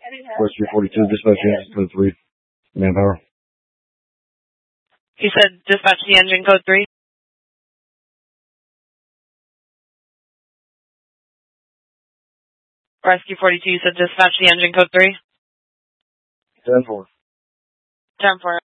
Rescue 42, dispatch engine code 3, manpower. You said dispatch the engine code 3? Rescue 42, you said dispatch the engine code 3? 10-4. 10-4.